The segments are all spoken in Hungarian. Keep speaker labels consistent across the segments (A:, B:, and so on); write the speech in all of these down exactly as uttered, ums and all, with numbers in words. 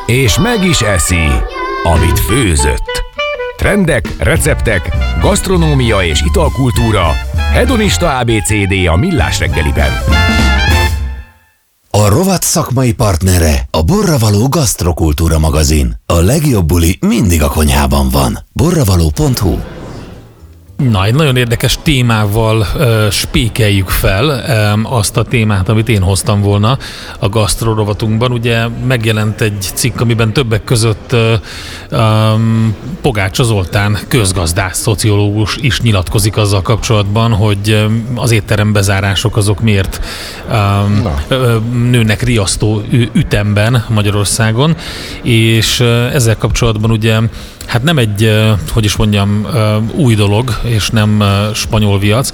A: és meg is eszi, amit főzött. Trendek, receptek, gasztronómia és italkultúra, hedonista á bé cé dé a Millás reggeliben.
B: A rovat szakmai partnere a Borravaló Gasztrokultúra magazin. A legjobb buli mindig a konyhában van. borravaló pont hu.
C: Na, egy nagyon érdekes témával uh, spékeljük fel um, azt a témát, amit én hoztam volna a gasztro rovatunkban. Ugye megjelent egy cikk, amiben többek között uh, um, Pogácsa Zoltán közgazdász, szociológus is nyilatkozik azzal kapcsolatban, hogy um, az étterem bezárások azok miért um, uh, nőnek riasztó ütemben Magyarországon, és uh, ezzel kapcsolatban ugye hát nem egy, uh, hogy is mondjam, uh, új dolog, és nem uh, spanyol viac.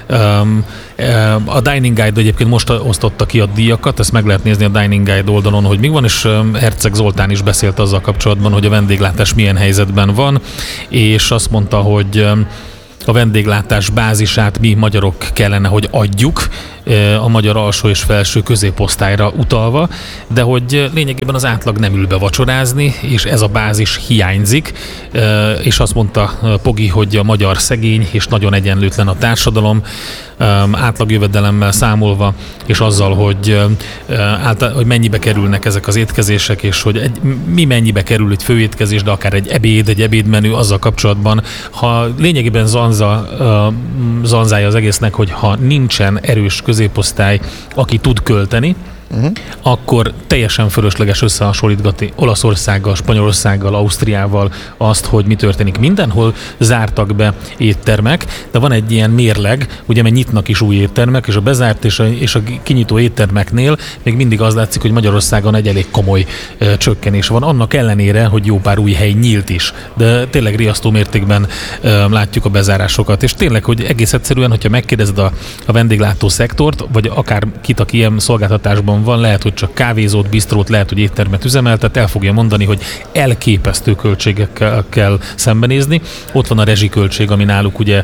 C: Um, uh, a Dining Guide egyébként most osztotta ki a díjakat, ezt meg lehet nézni a Dining Guide oldalon, hogy mi van, és um, Herceg Zoltán is beszélt azzal kapcsolatban, hogy a vendéglátás milyen helyzetben van, és azt mondta, hogy um, a vendéglátás bázisát mi magyarok kellene, hogy adjuk, a magyar alsó és felső középosztályra utalva, de hogy lényegében az átlag nem ül be vacsorázni, és ez a bázis hiányzik, és azt mondta Pogi, hogy a magyar szegény és nagyon egyenlőtlen a társadalom, átlagjövedelemmel számolva, és azzal, hogy, hogy mennyibe kerülnek ezek az étkezések, és hogy egy, mi mennyibe kerül egy főétkezés, de akár egy ebéd, egy ebédmenü, azzal kapcsolatban, ha lényegében zanza, zanzája az egésznek, hogy ha nincsen erős középosztály, aki tud költeni, Uh-huh. akkor teljesen fölösleges összehasonlítgatni Olaszországgal, Spanyolországgal, Ausztriával azt, hogy mi történik. Mindenhol zártak be éttermek, de van egy ilyen mérleg, ugye mert nyitnak is új éttermek, és a bezárt és a, és a kinyitó éttermeknél még mindig az látszik, hogy Magyarországon egy elég komoly e, csökkenés van, annak ellenére, hogy jó pár új hely nyílt is, de tényleg riasztó mértékben e, látjuk a bezárásokat, és tényleg, hogy egész egyszerűen, hogyha megkérdezed a, a vendéglátó szektort, vagy akár kit, aki ilyen szolgáltatásban van, lehet, hogy csak kávézót, bisztrót, lehet, hogy éttermet üzemeltet, el fogja mondani, hogy elképesztő költségekkel kell szembenézni. Ott van a rezsiköltség, ami náluk ugye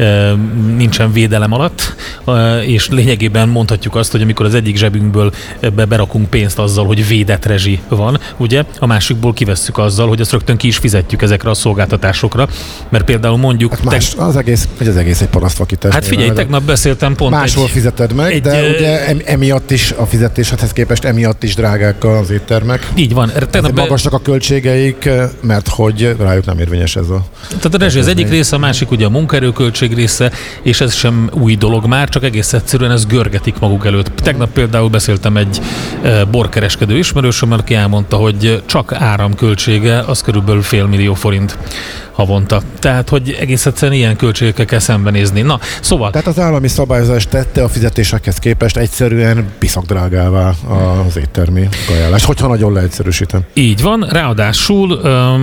C: nincsen védelem alatt, és lényegében mondhatjuk azt, hogy amikor az egyik zsebünkből berakunk pénzt azzal, hogy védett rezsi van, ugye, a másikból kivesszük azzal, hogy ezt rögtön ki is fizetjük ezekre a szolgáltatásokra, mert például mondjuk...
D: Hát más, te... az egész, hogy az egész egy parasztvakítás.
C: Hát figyelj, tegnap beszéltem pont
D: máshol
C: egy,
D: fizeted meg,
C: egy,
D: de ugye emiatt is a fizetéshez képest emiatt is drágák az éttermek.
C: Így van.
D: Be... Magasak a költségeik, mert hogy rájuk nem érvényes ez a...
C: Tehát a rezsi az egyik része, a másik ugye a munkaerőköltség része, és ez sem új dolog már, csak egész egyszerűen ez görgetik maguk előtt. Tegnap például beszéltem egy e, borkereskedő ismerősömmel, aki elmondta, hogy csak áramköltsége az körülbelül fél millió forint havonta. Tehát, hogy egész egyszerűen ilyen költségekkel kell szembenézni. Na, szóval...
D: Tehát az állami szabályozás tette a fizetésekhez képest egyszerűen piszakdrágává az éttermi kajálás, hogyha nagyon leegyszerűsítem.
C: Így van, ráadásul,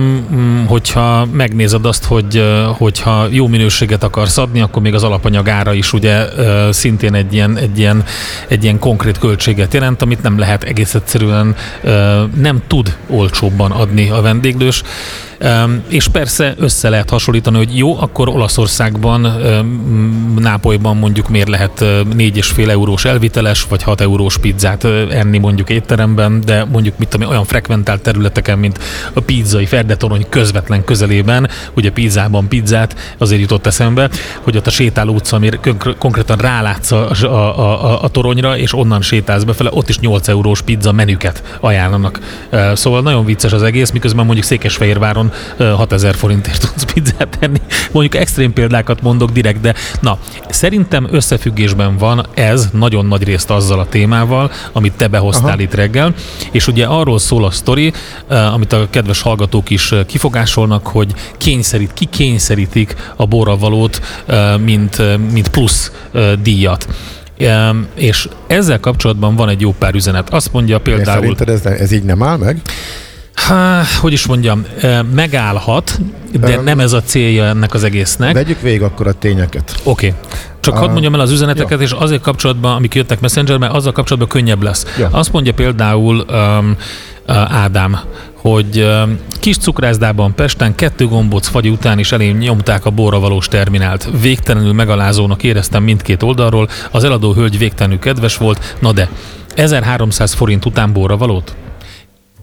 C: hogyha megnézed azt, hogy hogyha jó minőséget akarsz adni, akkor még az alapanyag ára is ugye szintén egy ilyen, egy ilyen, egy ilyen konkrét költséget jelent, amit nem lehet egész egyszerűen, nem tud olcsóbban adni a vendéglős. Um, és persze össze lehet hasonlítani, hogy jó, akkor Olaszországban, um, Nápolyban mondjuk miért lehet négy és fél eurós elviteles, vagy hat eurós pizzát uh, enni mondjuk étteremben, de mondjuk mit tudom, olyan frekventált területeken, mint a pizzai Ferdetorony közvetlen közelében, ugye pizzában pizzát, azért jutott eszembe, hogy ott a sétáló utca, ami konkr- konkrétan rálátsz a, a, a, a toronyra, és onnan sétálsz befele, ott is nyolc eurós pizza menüket ajánlanak. Uh, szóval nagyon vicces az egész, miközben mondjuk Székesfehérváron hatezer forintért tudsz pizzát tenni. Mondjuk extrém példákat mondok direkt, de na, szerintem összefüggésben van ez nagyon nagy részt azzal a témával, amit te behoztál Aha. itt reggel, és ugye arról szól a sztori, amit a kedves hallgatók is kifogásolnak, hogy kényszerít, ki kényszerítik a borravalót, mint, mint plusz díjat. Um, és ezzel kapcsolatban van egy jó pár üzenet. Azt mondja például...
D: Szerinted ez, ez így nem áll meg?
C: Há, hogy is mondjam, megállhat, de um, nem ez a célja ennek az egésznek.
D: Vegyük végig akkor a tényeket.
C: Oké. Okay. Csak uh, hadd mondjam el az üzeneteket, ja. és azért kapcsolatban, amik jöttek Messengerben, azzal kapcsolatban könnyebb lesz. Ja. Azt mondja például um, uh, Ádám, hogy um, kis cukrászdában Pesten kettő gombóc fagy után is elém nyomták a borravalós terminált. Végtelenül megalázónak éreztem mindkét oldalról, az eladó hölgy végtelenül kedves volt, na de ezerháromszáz forint után borravalót?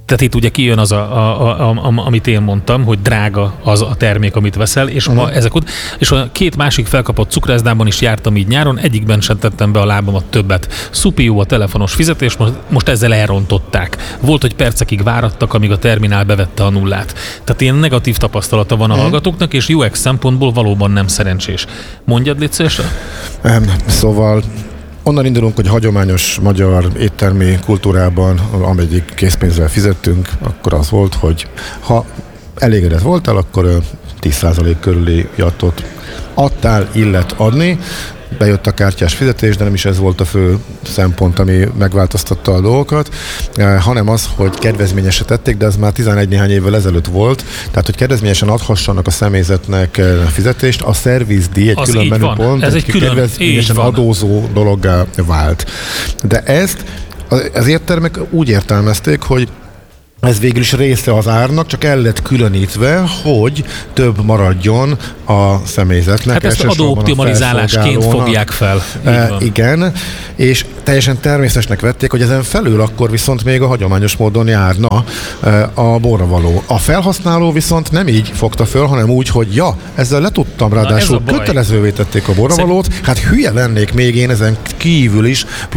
C: Tehát itt ugye kijön az, a, a, a, a, amit én mondtam, hogy drága az a termék, amit veszel, és, uh-huh. a, ezek ut- és a két másik felkapott cukrászdában is jártam így nyáron, egyikben sem tettem be a lábamat többet. Szupi jó a telefonos fizetés, most, most ezzel elrontották. Volt, hogy percekig várattak, amíg a terminál bevette a nullát. Tehát ilyen negatív tapasztalata van a uh-huh. hallgatóknak, és u eksz szempontból valóban nem szerencsés. Mondjad, légy szíves?
D: Szóval onnan indulunk, hogy hagyományos magyar éttermi kultúrában, amelyik készpénzzel fizettünk, akkor az volt, hogy ha elégedett voltál, akkor tíz százalék körüli jattot adtál, illet adni. Bejött a kártyás fizetés, de nem is ez volt a fő szempont, ami megváltoztatta a dolgokat, hanem az, hogy kedvezményesre tették, de ez már tizenegy néhány évvel ezelőtt volt, tehát hogy kedvezményesen adhassanak a személyzetnek fizetést, a szervizdíj egy az külön menüpont,
C: egy, egy külön,
D: kedvezményesen adózó dologgá vált. De ezt az éttermek úgy értelmezték, hogy ez végül is része az árnak, csak el lett különítve, hogy több maradjon a személyzetnek.
C: Hát ezt adóoptimalizálásként fogják fel.
D: E, igen, és teljesen természetesnek vették, hogy ezen felül akkor viszont még a hagyományos módon járna e, a borravaló. A felhasználó viszont nem így fogta föl, hanem úgy, hogy ja, ezzel letudtam, ráadásul kötelezővé tették a borravalót, hát hülye lennék még én ezen kívül is plusz